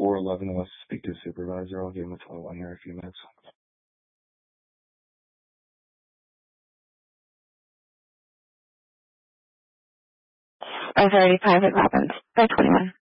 411 wants to speak to the supervisor. I'll give him a call on here in a few minutes. I was already private Robbins, 521.